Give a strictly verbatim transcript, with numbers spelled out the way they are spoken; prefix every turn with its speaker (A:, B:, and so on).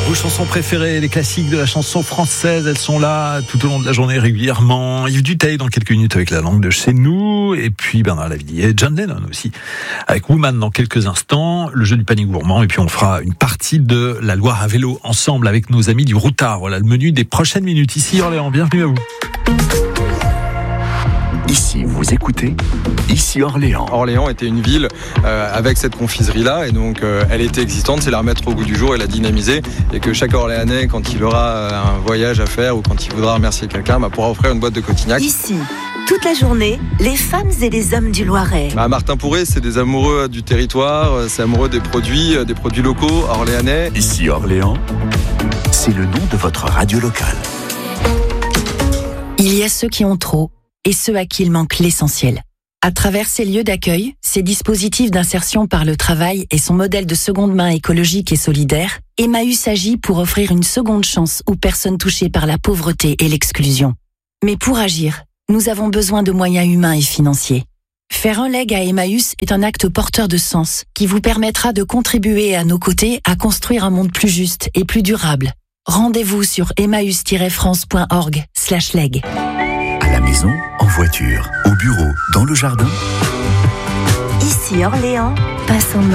A: Vos chansons préférées, les classiques de la chanson française, elles sont là tout au long de la journée régulièrement. Yves Duteil dans quelques minutes avec la langue de chez nous. Et puis Bernard Lavilliers, John Lennon aussi. Avec Woman dans quelques instants, le jeu du panier gourmand. Et puis on fera une partie de la Loire à vélo ensemble avec nos amis du Routard. Voilà le menu des prochaines minutes. Ici Orléans, bienvenue à vous.
B: Ici, vous écoutez Ici Orléans.
C: Orléans était une ville euh, avec cette confiserie-là et donc euh, elle était existante, c'est la remettre au goût du jour et la dynamiser et que chaque Orléanais, quand il aura euh, un voyage à faire ou quand il voudra remercier quelqu'un, bah, pourra offrir une boîte de Cotignac.
D: Ici, toute la journée, les femmes et les hommes du Loiret.
C: Bah, Martin Pourret, c'est des amoureux du territoire, c'est amoureux des produits, des produits locaux orléanais.
B: Ici Orléans, c'est le nom de votre radio locale.
E: Il y a ceux qui ont trop et ceux à qui il manque l'essentiel. À travers ces lieux d'accueil, ces dispositifs d'insertion par le travail et son modèle de seconde main écologique et solidaire, Emmaüs agit pour offrir une seconde chance aux personnes touchées par la pauvreté et l'exclusion. Mais pour agir, nous avons besoin de moyens humains et financiers. Faire un leg à Emmaüs est un acte porteur de sens qui vous permettra de contribuer à nos côtés à construire un monde plus juste et plus durable. Rendez-vous sur emmaüs tiret france point org slash leg.
B: À la maison, en voiture, au bureau, dans le jardin.
D: Ici Orléans, passons